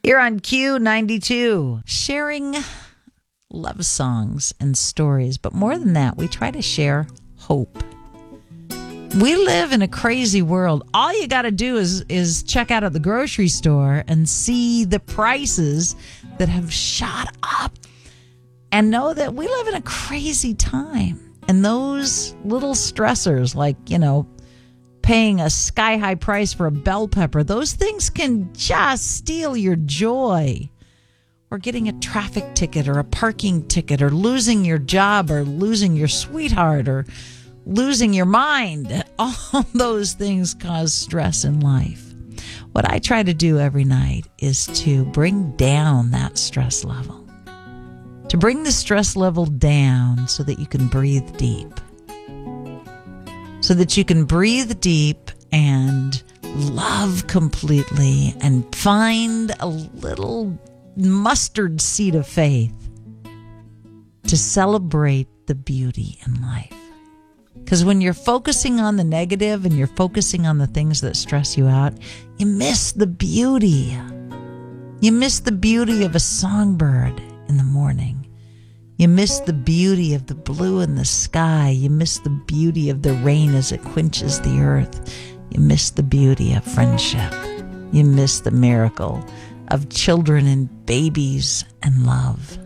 Here on Q92, sharing love songs and stories. But more than that, we try to share hope. We live in a crazy world. All you got to do is check out at the grocery store and see the prices that have shot up and know that we live in a crazy time. And those little stressors like, paying a sky-high price for a bell pepper, those things can just steal your joy. Or getting a traffic ticket or a parking ticket or losing your job or losing your sweetheart or losing your mind. All those things cause stress in life. What I try to do every night is to bring down that stress level. To bring the stress level down so that you can breathe deep. So that you can breathe deep and love completely and find a little mustard seed of faith to celebrate the beauty in life. Because when you're focusing on the negative and you're focusing on the things that stress you out, you miss the beauty. You miss the beauty of a songbird in the morning. You miss the beauty of the blue in the sky. You miss the beauty of the rain as it quenches the earth. You miss the beauty of friendship. You miss the miracle of children and babies and love.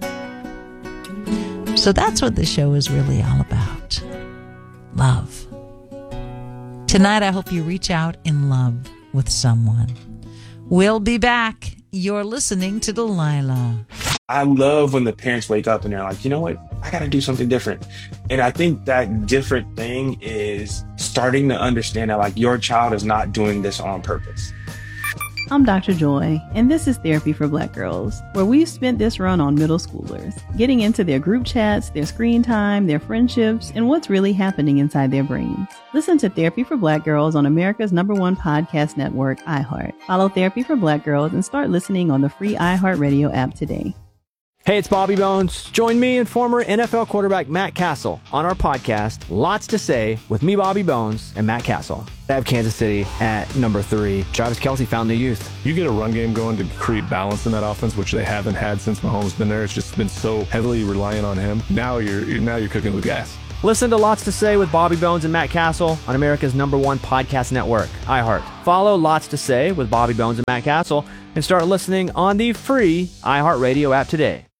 So that's what the show is really all about. Love. Tonight, I hope you reach out in love with someone. We'll be back. You're listening to Delilah. I love when the parents wake up and they're like, you know what? I got to do something different. And I think that different thing is starting to understand that like your child is not doing this on purpose. I'm Dr. Joy, and this is Therapy for Black Girls, where we've spent this run on middle schoolers, getting into their group chats, their screen time, their friendships, and what's really happening inside their brains. Listen to Therapy for Black Girls on America's #1 podcast network, iHeart. Follow Therapy for Black Girls and start listening on the free iHeartRadio app today. Hey, it's Bobby Bones. Join me and former NFL quarterback Matt Castle on our podcast, Lots to Say, with me, Bobby Bones, and Matt Castle. I have Kansas City at number 3. Travis Kelce found new youth. You get a run game going to create balance in that offense, which they haven't had since Mahomes been there. It's just been so heavily reliant on him. Now you're cooking with gas. Listen to Lots to Say with Bobby Bones and Matt Castle on America's #1 podcast network, iHeart. Follow Lots to Say with Bobby Bones and Matt Castle and start listening on the free iHeartRadio app today.